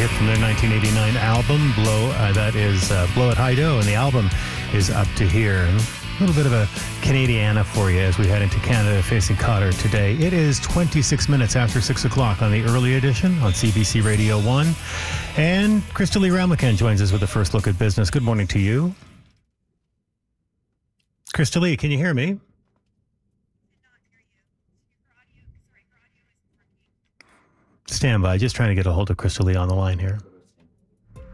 hit from their 1989 album, Blow It High Dough, and the album is Up to Here. A little bit of a Canadiana for you as we head into Canada facing Cotter today. It is 26 minutes after 6 o'clock on the early edition on CBC Radio 1. And Krista Lee Ramlakan joins us with the first look at business. Good morning to you. Krista Lee, can you hear me? Stand by. Just trying to get a hold of Krista Lee on the line here.